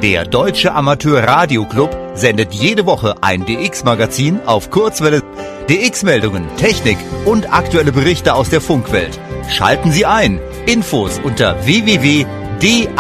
Der Deutsche Amateur Radio Club sendet jede Woche ein DX-Magazin auf Kurzwelle. DX-Meldungen, Technik und aktuelle Berichte aus der Funkwelt. Schalten Sie ein. Infos unter www.dac-radio.de.